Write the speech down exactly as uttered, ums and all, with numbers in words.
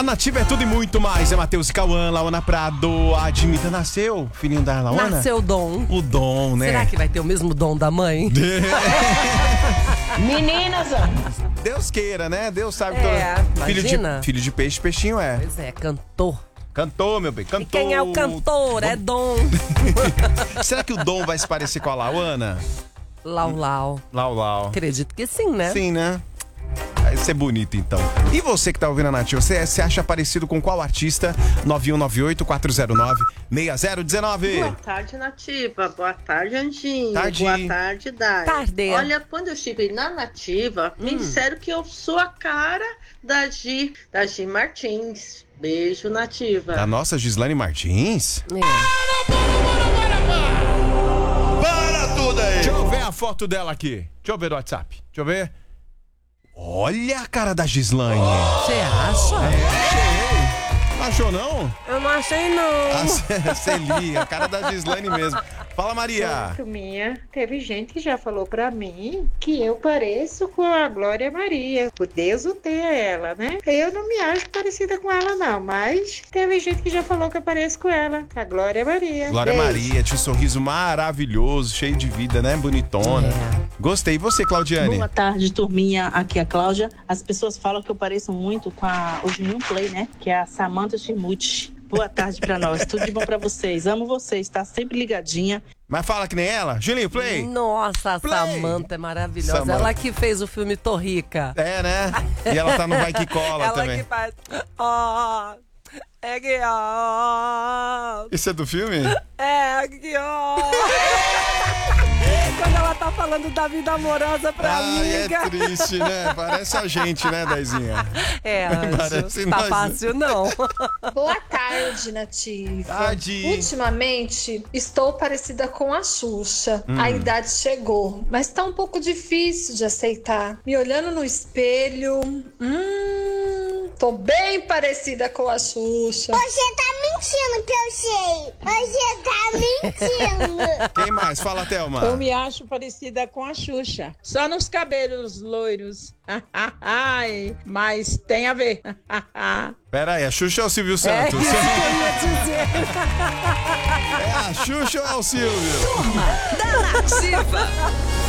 A Nativa é tudo e muito mais. É Matheus e Cauã, Laona Prado. A Admita nasceu, filhinho da Laona? Nasceu o dom. O dom, né? Será que vai ter o mesmo dom da mãe? Meninas, Deus queira, né? Deus sabe. É, todo... filho, de, filho de peixe, peixinho é. Pois é, cantor. Cantor, meu bem, cantor. E quem é o cantor? É Dom. Será que o Dom vai se parecer com a Lauana? Lau, lau. Lau, lau. Acredito que sim, né? Sim, né? Vai ser bonito, então. E você que tá ouvindo a Nativa, você se acha parecido com qual artista? nove um nove oito, quatro zero nove, seis zero um nove. Boa tarde, Nativa. Boa tarde, Anjinho. Tarde. Boa tarde, Dai. Tarde. Olha, quando eu estive na Nativa, hum. me disseram que eu sou a cara da Gi, da Gi Martins. Beijo, Nativa. Da nossa Gislane Martins? É. Para tudo aí! Deixa eu ver a foto dela aqui. Deixa eu ver no WhatsApp. Deixa eu ver. Olha a cara da Gislane. Você acha? É, achei. Achou não? Eu não achei, não. A Celi, a cara da Gislane mesmo. Fala, Maria. Minha, teve gente que já falou pra mim que eu pareço com a Glória Maria. Por Deus o tenha ela, né? Eu não me acho parecida com ela, não. Mas teve gente que já falou que eu pareço com ela, com a Glória Maria. Glória Beijo. Maria, tinha um sorriso maravilhoso, cheio de vida, né? Bonitona. É. Gostei. E você, Claudiane? Boa tarde, turminha. Aqui é a Cláudia. As pessoas falam que eu pareço muito com a, o Juninho Play, né? Que é a Samantha Chimucci. Boa tarde pra nós. Tudo de bom pra vocês. Amo vocês, tá sempre ligadinha. Mas fala que nem ela. Julinho, play. Nossa, a Play. Samantha é maravilhosa. Samantha. Ela que fez o filme Torrica. É, né? E ela tá no Vai Que Cola Ela também. que faz... Ó, é que ó... Isso é do filme? É que ó... Quando ela tá falando da vida amorosa pra Ai, amiga. é triste, né? Parece a gente, né, Daizinha? É, Anjo, Parece tá nós. fácil não. Boa tarde, Nativa. Tarde. Ultimamente, estou parecida com a Xuxa. Hum. A idade chegou, mas tá um pouco difícil de aceitar. Me olhando no espelho, hum, tô bem parecida com a Xuxa. Você tá mentindo que eu sei. Você tá mentindo. Quem mais? Fala, Thelma. Eu me acho parecida com a Xuxa. Só nos cabelos loiros. Ai, mas tem a ver. Pera aí, a Xuxa ou o Silvio É Santos? isso que eu ia dizer. É a Xuxa ou é o Silvio? Turma da Nativa.